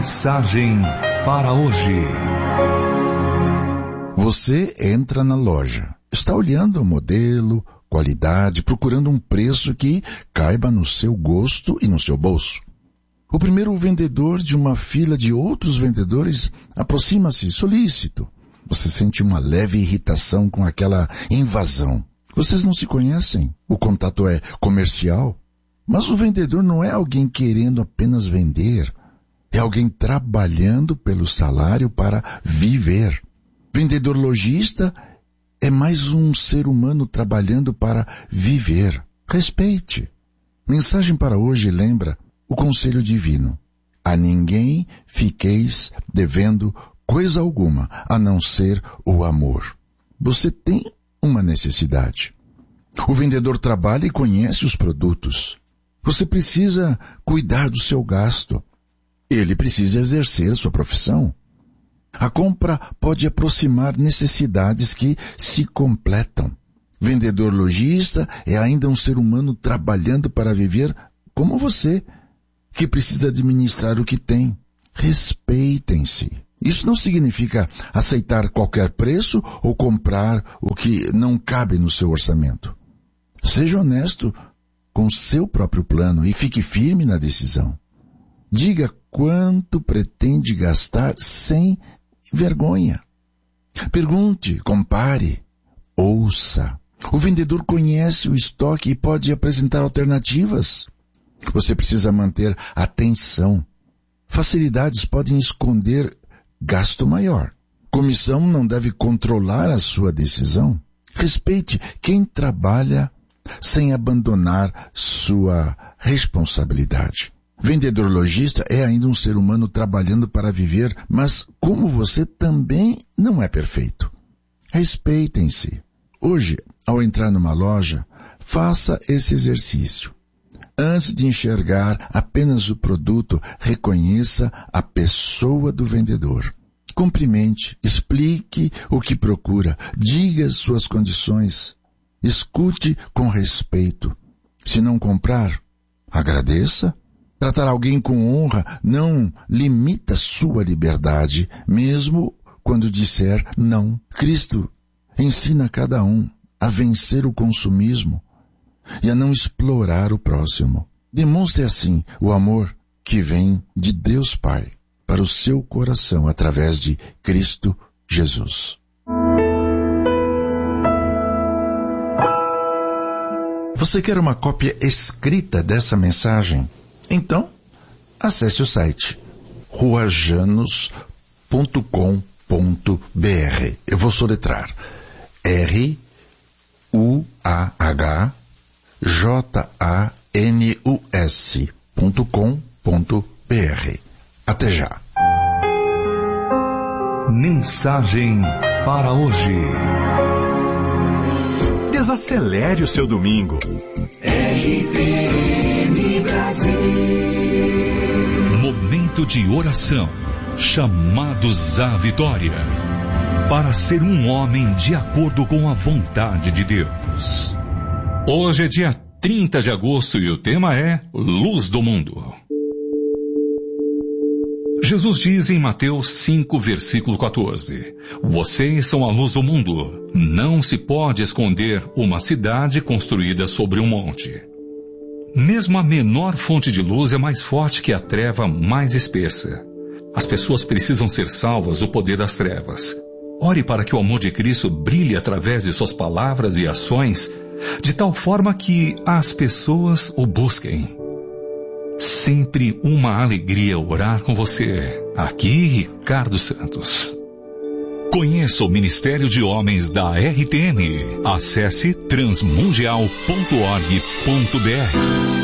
Mensagem para hoje. Você entra na loja, está olhando o modelo, qualidade, procurando um preço que caiba no seu gosto e no seu bolso. O primeiro vendedor de uma fila de outros vendedores aproxima-se solícito. Você sente uma leve irritação com aquela invasão. Vocês não se conhecem, o contato é comercial. Mas o vendedor não é alguém querendo apenas vender. É alguém trabalhando pelo salário para viver. Vendedor lojista é mais um ser humano trabalhando para viver. Respeite. Mensagem para hoje lembra o conselho divino. A ninguém fiqueis devendo coisa alguma, a não ser o amor. Você tem uma necessidade. O vendedor trabalha e conhece os produtos. Você precisa cuidar do seu gasto. Ele precisa exercer sua profissão. A compra pode aproximar necessidades que se completam. Vendedor lojista é ainda um ser humano trabalhando para viver como você, que precisa administrar o que tem. Respeitem-se. Isso não significa aceitar qualquer preço ou comprar o que não cabe no seu orçamento. Seja honesto com seu próprio plano e fique firme na decisão. Diga quanto pretende gastar sem vergonha. Pergunte, compare, ouça. O vendedor conhece o estoque e pode apresentar alternativas. Você precisa manter atenção. Facilidades podem esconder gasto maior. Comissão não deve controlar a sua decisão. Respeite quem trabalha sem abandonar sua responsabilidade. Vendedor lojista é ainda um ser humano trabalhando para viver, mas como você também não é perfeito. Respeitem-se. Hoje, ao entrar numa loja, faça esse exercício. Antes de enxergar apenas o produto, reconheça a pessoa do vendedor. Cumprimente, explique o que procura, diga suas condições. Escute com respeito. Se não comprar, agradeça. Tratar alguém com honra não limita sua liberdade, mesmo quando disser não. Cristo ensina cada um a vencer o consumismo e a não explorar o próximo. Demonstre assim o amor que vem de Deus Pai para o seu coração através de Cristo Jesus. Você quer uma cópia escrita dessa mensagem? Então, acesse o site ruajanos.com.br. Eu vou soletrar ruajanus.com.br. Até já. Mensagem para hoje. Desacelere o seu domingo. RTM Brasil. Momento de oração. Chamados à vitória. Para ser um homem de acordo com a vontade de Deus. Hoje é dia 30 de agosto e o tema é Luz do Mundo. Jesus diz em Mateus 5, versículo 14, vocês são a luz do mundo. Não se pode esconder uma cidade construída sobre um monte. Mesmo a menor fonte de luz é mais forte que a treva mais espessa. As pessoas precisam ser salvas do poder das trevas. Ore para que o amor de Cristo brilhe através de suas palavras e ações, de tal forma que as pessoas o busquem. Sempre uma alegria orar com você. Aqui, Ricardo Santos. Conheça o Ministério de Homens da RTM. Acesse transmundial.org.br.